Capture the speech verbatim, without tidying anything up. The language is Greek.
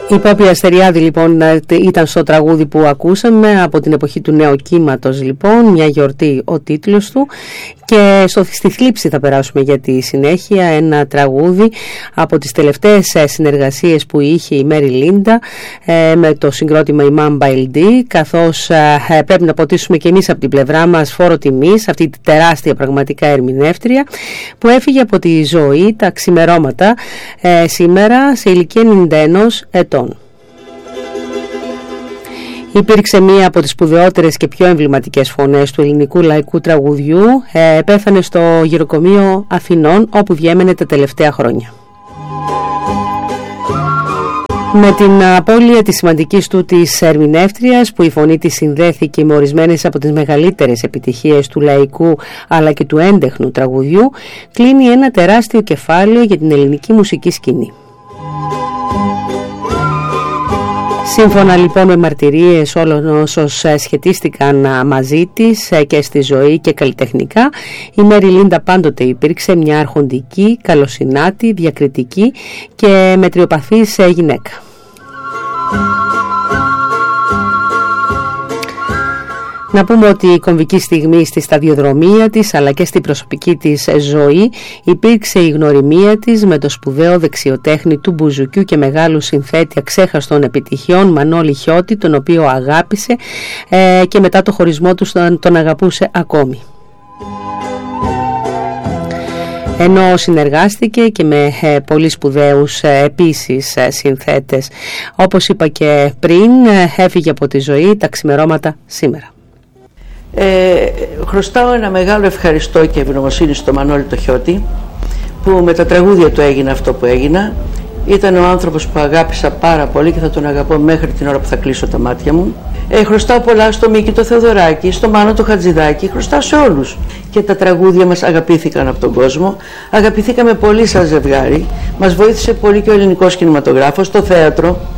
Η Πόπη Αστεριάδη λοιπόν ήταν στο τραγούδι που ακούσαμε από την εποχή του νέου κύματος, λοιπόν, μια γιορτή ο τίτλος του, και στο, στη θλίψη θα περάσουμε για τη συνέχεια, ένα τραγούδι από τις τελευταίες συνεργασίες που είχε η Μέρι Λίντα ε, με το συγκρότημα Imam Baildi, καθώς ε, πρέπει να ποτίσουμε και εμείς από την πλευρά μας φόρο τιμής αυτή τη τεράστια πραγματικά ερμηνεύτρια που έφυγε από τη ζωή τα ξημερώματα ε, σήμερα σε ηλικία ενενήντα ενός ετών. Υπήρξε μία από τις σπουδαιότερες και πιο εμβληματικές φωνές του ελληνικού λαϊκού τραγουδιού. Ε, πέθανε στο γυροκομείο Αθηνών, όπου διέμενε τα τελευταία χρόνια. Με την απώλεια της σημαντικής του της ερμηνεύτριας, που η φωνή της συνδέθηκε με ορισμένες από τις μεγαλύτερες επιτυχίες του λαϊκού αλλά και του έντεχνου τραγουδιού, κλείνει ένα τεράστιο κεφάλαιο για την ελληνική μουσική σκηνή. Σύμφωνα λοιπόν με μαρτυρίες όλων όσων σχετίστηκαν μαζί της και στη ζωή και καλλιτεχνικά, η Μέρι Λίντα πάντοτε υπήρξε μια αρχοντική, καλοσυνάτη, διακριτική και μετριοπαθής γυναίκα. Να πούμε ότι η κομβική στιγμή στη σταδιοδρομία της αλλά και στην προσωπική της ζωή υπήρξε η γνωριμία της με το σπουδαίο δεξιοτέχνη του μπουζουκιού και μεγάλου συνθέτη αξέχαστων επιτυχιών Μανώλη Χιώτη, τον οποίο αγάπησε ε, και μετά το χωρισμό του τον αγαπούσε ακόμη. Ενώ συνεργάστηκε και με ε, πολύ σπουδαίους ε, επίσης ε, συνθέτες. Όπως είπα και πριν, ε, έφυγε από τη ζωή τα ξημερώματα σήμερα. Ε, χρωστάω ένα μεγάλο ευχαριστώ και ευγνωμοσύνη στο Μανώλη το Χιώτη, που με τα τραγούδια του έγινε αυτό που έγινα. Ήταν ο άνθρωπος που αγάπησα πάρα πολύ και θα τον αγαπώ μέχρι την ώρα που θα κλείσω τα μάτια μου. Ε, χρωστάω πολλά στο Μίκη το Θεοδωράκη, στο Μάνο το Χατζηδάκη, χρωστάω σε όλους. Και τα τραγούδια μας αγαπήθηκαν από τον κόσμο, αγαπηθήκαμε πολύ σαν ζευγάρι, μας βοήθησε πολύ και ο ελληνικός κινηματογράφος, το θέατρο.